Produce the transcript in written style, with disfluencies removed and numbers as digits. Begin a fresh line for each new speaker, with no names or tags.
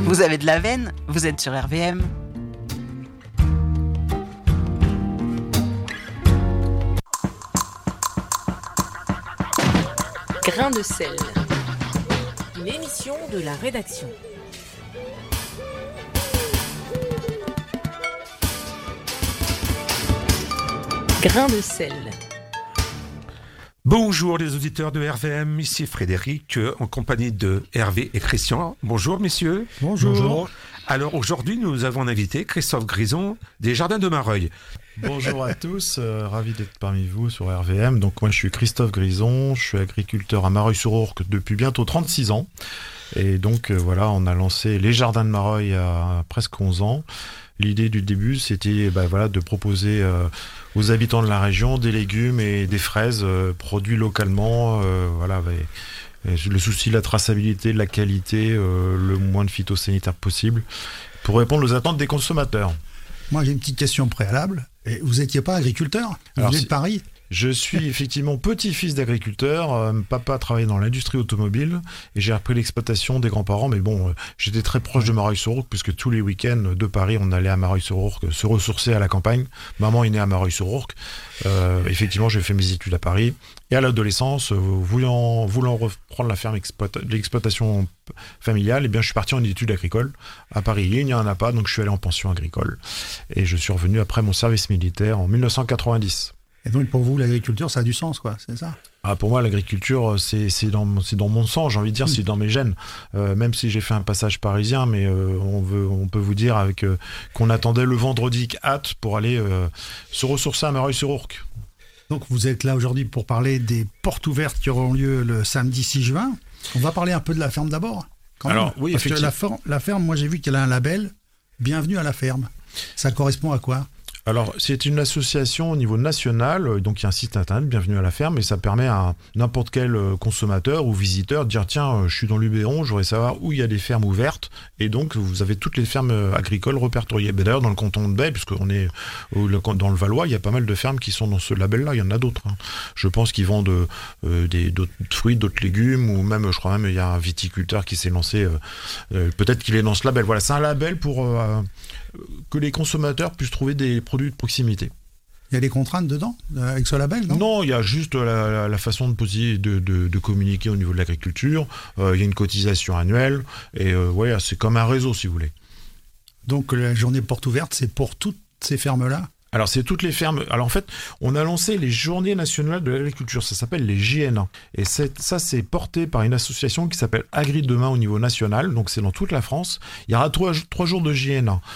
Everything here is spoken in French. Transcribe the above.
Vous avez de la veine, vous êtes sur RVM.
Grain de sel. Une émission de la rédaction. Grain de sel.
Bonjour les auditeurs de RVM, ici Frédéric, en compagnie de Hervé et Christian. Bonjour messieurs.
Bonjour.
Alors aujourd'hui nous avons invité Christophe Grison des Jardins de Mareuil.
Bonjour à tous, ravi d'être parmi vous sur RVM. Donc moi je suis Christophe Grison, je suis agriculteur à Mareuil-sur-Ourcq depuis bientôt 36 ans. Et donc voilà, on a lancé les Jardins de Mareuil il y a presque 11 ans. L'idée du début, c'était de proposer aux habitants de la région des légumes et des fraises produits localement. Le souci de la traçabilité, de la qualité, le moins de phytosanitaire possible, pour répondre aux attentes des consommateurs.
Moi, j'ai une petite question préalable. Et vous n'étiez pas agriculteur ? Vous venez de Paris ?
Je suis effectivement petit-fils d'agriculteur. Papa travaillait dans l'industrie automobile et j'ai repris l'exploitation des grands-parents. Mais bon, j'étais très proche de Mareuil-sur-Ourcq puisque tous les week-ends de Paris, on allait à Mareuil-sur-Ourcq se ressourcer à la campagne. Maman est née à Mareuil-sur-Ourcq. Effectivement, j'ai fait mes études à Paris. Et à l'adolescence, voulant reprendre la ferme l'exploitation familiale, je suis parti en études agricoles à Paris. Il n'y en a pas, donc je suis allé en pension agricole. Et je suis revenu après mon service militaire en 1990.
Et donc pour vous, l'agriculture, ça a du sens, quoi, c'est ça ?
Pour moi, l'agriculture, c'est dans mon sang, j'ai envie de dire, c'est dans mes gènes. Même si j'ai fait un passage parisien, mais on peut vous dire qu'on attendait le vendredi hâte pour aller se ressourcer à Mareuil-sur-Ourcq.
Donc vous êtes là aujourd'hui pour parler des portes ouvertes qui auront lieu le samedi 6 juin. On va parler un peu de la ferme d'abord, quand même.
Oui,
parce que la ferme, moi j'ai vu qu'elle a un label « Bienvenue à la ferme ». Ça correspond à quoi ?
Alors, c'est une association au niveau national, donc il y a un site internet, Bienvenue à la ferme, et ça permet à n'importe quel consommateur ou visiteur de dire « Tiens, je suis dans Luberon, je voudrais savoir où il y a des fermes ouvertes ». Et donc, vous avez toutes les fermes agricoles répertoriées. D'ailleurs, dans le canton de Bay, puisqu'on est dans le Valois, il y a pas mal de fermes qui sont dans ce label-là, il y en a d'autres. Je pense qu'ils vendent d'autres fruits, d'autres légumes, ou même, je crois même, il y a un viticulteur qui s'est lancé, peut-être qu'il est dans ce label. Voilà, c'est un label pour que les consommateurs puissent trouver des produits de proximité.
Il y a des contraintes dedans, avec ce label, non ?
Non, il y a juste la façon de communiquer au niveau de l'agriculture. Il y a une cotisation annuelle. Et c'est comme un réseau, si vous voulez.
Donc la journée porte ouverte, c'est pour toutes ces fermes-là ?
Alors, c'est toutes les fermes. Alors, en fait, on a lancé les Journées nationales de l'agriculture. Ça s'appelle les JN1. Et ça, c'est porté par une association qui s'appelle Agri Demain au niveau national. Donc, c'est dans toute la France. Il y aura trois jours de JN1.